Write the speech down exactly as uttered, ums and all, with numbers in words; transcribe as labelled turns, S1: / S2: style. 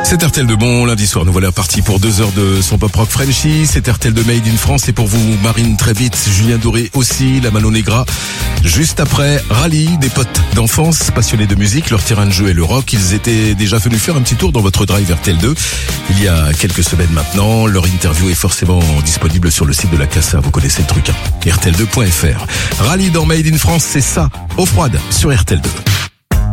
S1: C'est R T L de bon lundi soir. Nous voilà partis pour deux heures de son pop rock Frenchy. C'est R T L de Made in France. Et pour vous, Marine Trévit, Julien Doré aussi, la Mano Negra. Juste après, Rallye, des potes d'enfance passionnés de musique. Leur terrain de jeu est le rock. Ils étaient déjà venus faire un petit tour dans votre drive R T L deux il y a quelques semaines maintenant. Leur interview est forcément disponible sur le site de la Casa. Vous connaissez le truc, hein. R T L deux point F R. Rallye dans Made in France, c'est ça, eau froide sur R T L deux.